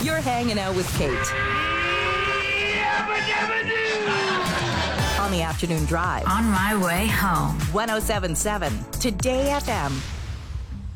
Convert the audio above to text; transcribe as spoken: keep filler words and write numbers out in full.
You're hanging out with Kate. On the afternoon drive. On my way home. one oh seven point seven Today F M.